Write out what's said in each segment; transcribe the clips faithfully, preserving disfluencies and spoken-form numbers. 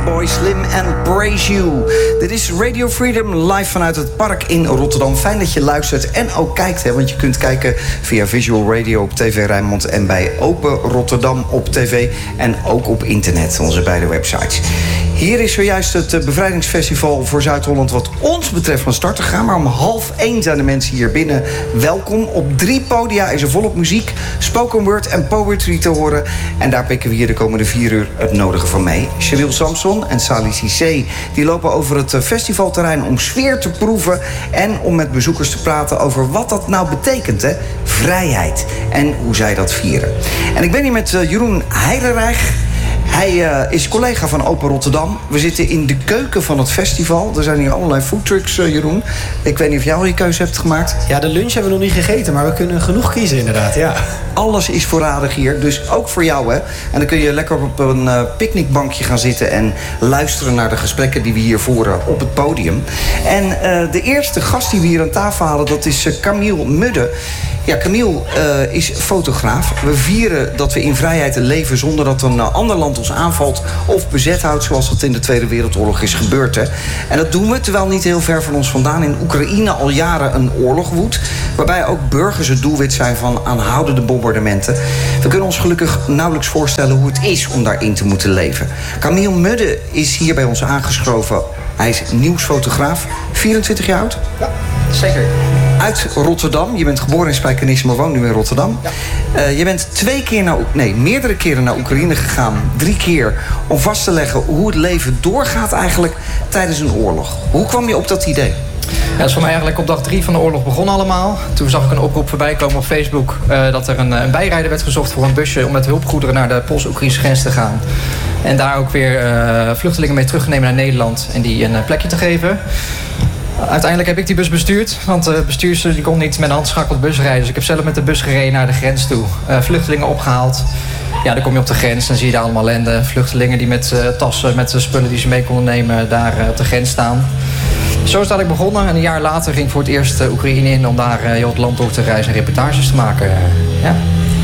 Fatboy Slim en Praise You. Dit is Radio Freedom live vanuit het park in Rotterdam. Fijn dat je luistert en ook kijkt, hè, want je kunt kijken via Visual Radio op T V Rijnmond en bij Open Rotterdam op tv en ook op internet, onze beide websites. Hier is zojuist het bevrijdingsfestival voor Zuid-Holland wat ons betreft van start te gaan. Maar om half één zijn de mensen hier binnen welkom. Op drie podia is er volop muziek, spoken word en poetry te horen. En daar pikken we hier de komende vier uur het nodige van mee. Sheryl Samson en Sally Cissé die lopen over het festivalterrein om sfeer te proeven en om met bezoekers te praten over wat dat nou betekent, hè? Vrijheid en hoe zij dat vieren. En ik ben hier met uh, Jeroen Heidenreich. Hij uh, is collega van Open Rotterdam. We zitten in de keuken van het festival. Er zijn hier allerlei foodtrucks, uh, Jeroen. Ik weet niet of jij al je keuze hebt gemaakt. Ja, de lunch hebben we nog niet gegeten, maar we kunnen genoeg kiezen inderdaad, ja. Alles is voorradig hier, dus ook voor jou, hè. En dan kun je lekker op een uh, picknickbankje gaan zitten en luisteren naar de gesprekken die we hier voeren op het podium. En uh, de eerste gast die we hier aan tafel halen, dat is uh, Camille Mudde. Ja, Camille uh, is fotograaf. We vieren dat we in vrijheid leven zonder dat een uh, ander land ons aanvalt of bezet houdt, zoals dat in de Tweede Wereldoorlog is gebeurd, hè. En dat doen we terwijl niet heel ver van ons vandaan in Oekraïne al jaren een oorlog woedt, waarbij ook burgers het doelwit zijn van aanhoudende bombardementen. We kunnen ons gelukkig nauwelijks voorstellen hoe het is om daarin te moeten leven. Camille Mudde is hier bij ons aangeschoven. Hij is nieuwsfotograaf, vierentwintig jaar oud. Ja, zeker. Uit Rotterdam. Je bent geboren in Spijkenisse, maar woont nu in Rotterdam. Ja. Uh, je bent twee keer naar, nee, meerdere keren naar Oekraïne gegaan. Drie keer om vast te leggen hoe het leven doorgaat eigenlijk tijdens een oorlog. Hoe kwam je op dat idee? Ja, dat is voor mij eigenlijk op dag drie van de oorlog begonnen allemaal. Toen zag ik een oproep voorbij komen op Facebook uh, dat er een, een bijrijder werd gezocht voor een busje om met hulpgoederen naar de Pools-Oekraïnse grens te gaan. En daar ook weer uh, vluchtelingen mee terugnemen naar Nederland en die een uh, plekje te geven. Uiteindelijk heb ik die bus bestuurd, want de bestuurster die kon niet met een handschakeld bus rijden. Dus ik heb zelf met de bus gereden naar de grens toe. Uh, vluchtelingen opgehaald. Ja, dan kom je op de grens en zie je daar allemaal ellende. Vluchtelingen die met uh, tassen, met de spullen die ze mee konden nemen, daar uh, op de grens staan. Zo is dat ik begonnen en een jaar later ging ik voor het eerst uh, Oekraïne in om daar uh, heel het land door te reizen en reportages te maken. Uh, ja.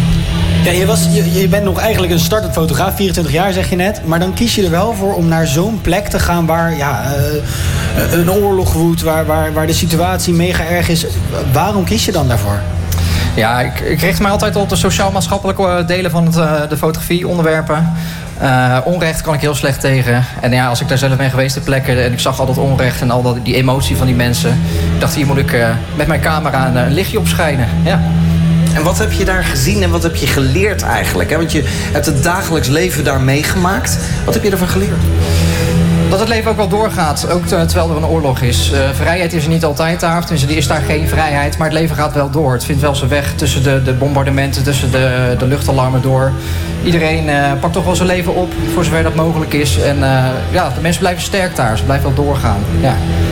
Ja, je, was, je, je bent nog eigenlijk een startend fotograaf, vierentwintig jaar zeg je net. Maar dan kies je er wel voor om naar zo'n plek te gaan waar ja, uh, een oorlog woedt, waar, waar, waar de situatie mega erg is. Waarom kies je dan daarvoor? Ja, ik, ik richt mij altijd op de sociaal-maatschappelijke delen van het, uh, de fotografie, onderwerpen. Uh, onrecht kan ik heel slecht tegen. En ja, als ik daar zelf ben geweest ter plekke en ik zag al dat onrecht en al dat, die emotie van die mensen. Ik dacht, hier moet ik uh, met mijn camera een, een lichtje op schijnen. Ja. En wat heb je daar gezien en wat heb je geleerd eigenlijk? Want je hebt het dagelijks leven daar meegemaakt. Wat heb je ervan geleerd? Dat het leven ook wel doorgaat, ook terwijl er een oorlog is. Uh, vrijheid is er niet altijd daar, tenminste er is daar geen vrijheid, maar het leven gaat wel door. Het vindt wel zijn weg tussen de, de bombardementen, tussen de, de luchtalarmen door. Iedereen uh, pakt toch wel zijn leven op, voor zover dat mogelijk is. En uh, ja, de mensen blijven sterk daar, ze blijven wel doorgaan. Ja.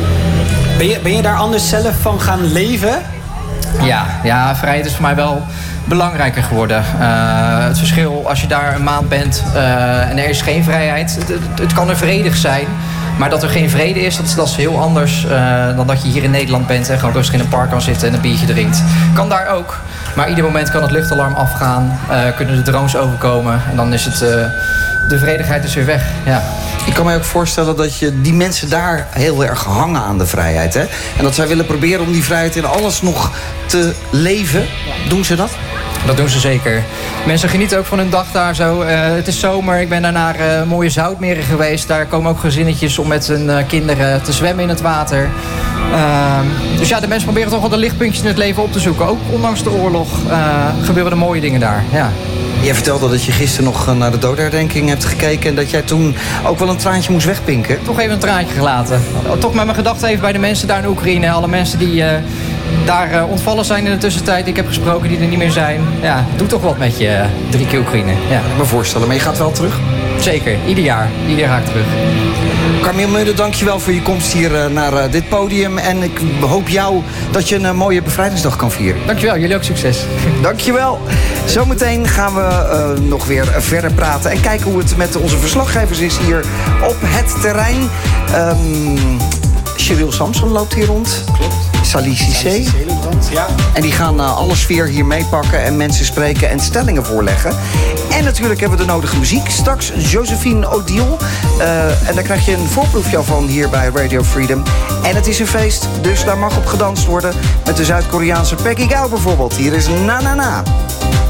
Ben je, ben je daar anders zelf van gaan leven? Ja, ja, vrijheid is voor mij wel belangrijker geworden. Uh, het verschil als je daar een maand bent uh, en er is geen vrijheid. Het, het, het kan er vredig zijn, maar dat er geen vrede is, dat, dat is heel anders uh, dan dat je hier in Nederland bent en gewoon rustig in een park kan zitten en een biertje drinkt. Kan daar ook, maar ieder moment kan het luchtalarm afgaan, uh, kunnen de drones overkomen en dan is het, uh, de vredigheid is weer weg. Ja. Ik kan mij ook voorstellen dat je die mensen daar heel erg hangen aan de vrijheid, hè? En dat zij willen proberen om die vrijheid in alles nog te leven. Doen ze dat? Dat doen ze zeker. Mensen genieten ook van hun dag daar zo. Uh, het is zomer, ik ben daar naar uh, mooie zoutmeren geweest. Daar komen ook gezinnetjes om met hun uh, kinderen te zwemmen in het water. Uh, dus ja, de mensen proberen toch wel de lichtpuntjes in het leven op te zoeken. Ook ondanks de oorlog uh, gebeuren er mooie dingen daar. Ja. Jij vertelde dat je gisteren nog naar de dodenherdenking hebt gekeken en dat jij toen ook wel een traantje moest wegpinken. Toch even een traantje gelaten. Toch met mijn gedachten even bij de mensen daar in Oekraïne. Alle mensen die uh, daar uh, ontvallen zijn in de tussentijd. Ik heb gesproken die er niet meer zijn. Ja, doe toch wat met je uh, drie keer Oekraïne. Ja. Ik me voorstellen, maar je gaat wel terug? Zeker, ieder jaar. Ieder jaar ga ik terug. Camille Mudde, dankjewel voor je komst hier uh, naar uh, dit podium. En ik hoop jou dat je een uh, mooie bevrijdingsdag kan vieren. Dankjewel, jullie ook succes. Dankjewel. Zometeen gaan we uh, nog weer verder praten en kijken hoe het met onze verslaggevers is hier op het terrein. Um, Sheryl Samson loopt hier rond. Klopt. Sally Cissé. Ja. En die gaan uh, alle sfeer hier meepakken en mensen spreken en stellingen voorleggen. En natuurlijk hebben we de nodige muziek. Straks Josephine Odile. Uh, en daar krijg je een voorproefje van hier bij Radio Freedom. En het is een feest, dus daar mag op gedanst worden. Met de Zuid-Koreaanse Peggy Gou bijvoorbeeld. Hier is Na Na Na.